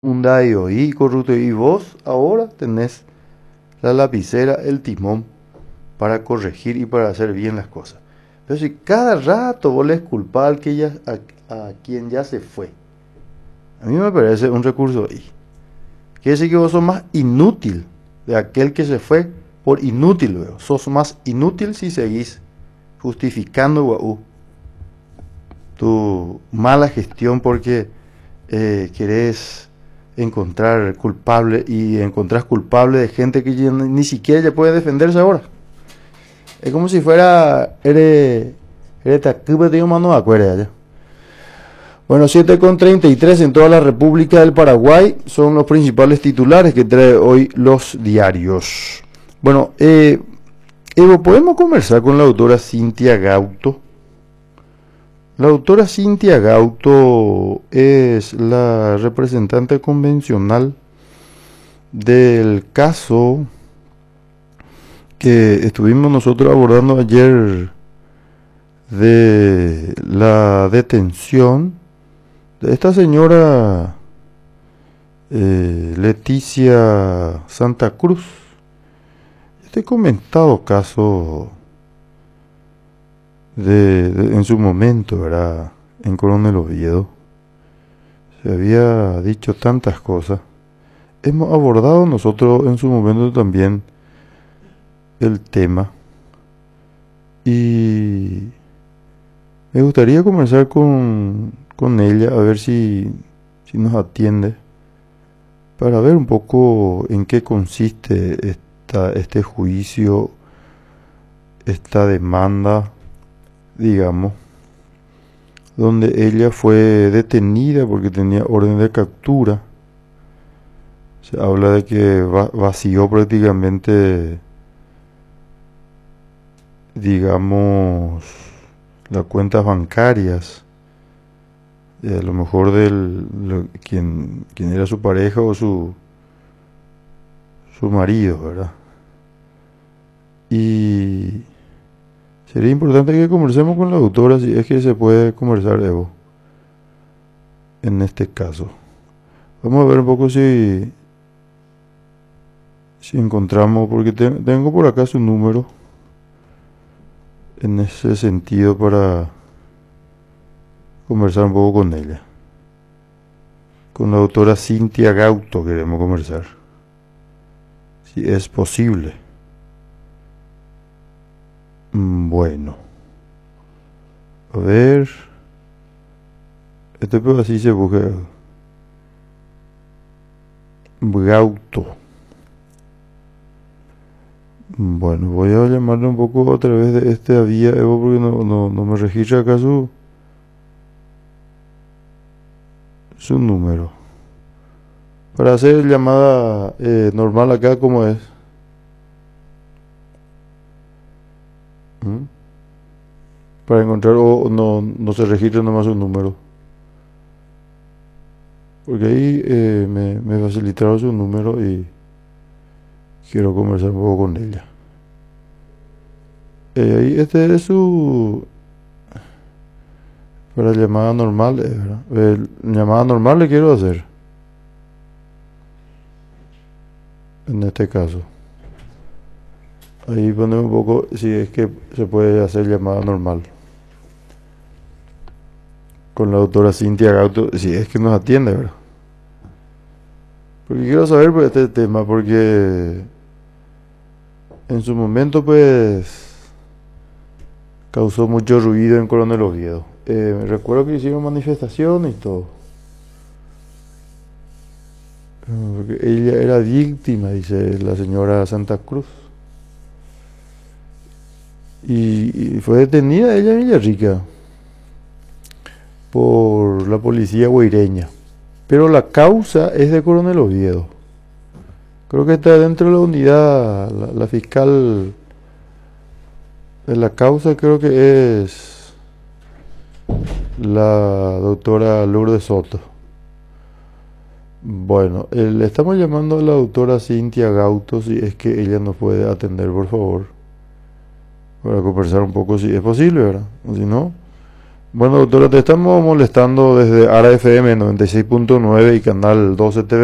Hyundai y corrupto y vos ahora tenés la lapicera, el timón para corregir y para hacer bien las cosas. Pero si cada rato vos le culpás al que ya, a quien ya se fue, a mí me parece un recurso ahí. Quiere decir que vos sos más inútil de aquel que se fue por inútil, luego. Sos más inútil si seguís justificando tu mala gestión porque querés encontrar culpable y encontrás culpable de gente que ya ni siquiera ya puede defenderse ahora. Es como si fuera Bueno, 7:33 en toda la República del Paraguay son los principales titulares que trae hoy los diarios. Bueno, Evo, ¿podemos conversar con la autora Cintia Gauto? La autora Cintia Gauto es la representante convencional del caso que estuvimos nosotros abordando ayer de la detención de esta señora Leticia Santa Cruz. Este comentado caso en su momento, ¿verdad? En Coronel Oviedo se había dicho tantas cosas. Hemos abordado nosotros en su momento también el tema y me gustaría conversar con ella a ver si nos atiende para ver un poco en qué consiste este juicio, esta demanda, digamos, donde ella fue detenida porque tenía orden de captura. Se habla de que vació prácticamente, digamos, las cuentas bancarias, a lo mejor quien era su pareja o su marido, ¿verdad? Y sería importante que conversemos con la autora, si es que se puede conversar, Evo, en este caso. Vamos a ver un poco si encontramos, porque tengo por acá su número en ese sentido para conversar un poco con ella. Con la autora Cintia Gauto queremos conversar, si es posible. Bueno, a ver, así se busca Gauto. Bueno, voy a llamarle un poco a través de esta vía, Evo, porque no me registra acá su número. Para hacer llamada normal acá, ¿cómo es? Para encontrar o no se registra nomás su número. Porque ahí me facilitaron su número y quiero conversar un poco con ella. Ahí este es su... Para llamada normal, ¿verdad? Llamada normal le quiero hacer. En este caso. Ahí ponemos un poco si es que se puede hacer llamada normal. Con la doctora Cintia Gauto, si es que nos atiende, ¿verdad? Porque quiero saber por este tema, porque en su momento pues causó mucho ruido en Coronel Oviedo. Me recuerdo que hicieron manifestaciones y todo. Porque ella era víctima, dice la señora Santa Cruz. Y fue detenida ella en Villarrica por la policía hueireña. Pero la causa es de Coronel Oviedo. Creo que está dentro de la unidad, la fiscal de la causa creo que es la doctora Lourdes Soto. Bueno, le estamos llamando a la doctora Cintia Gauto, si es que ella nos puede atender, por favor, para conversar un poco, si es posible, ¿verdad? O si no, Bueno, doctora, te estamos molestando desde ARA FM 96.9 y Canal 12 TV.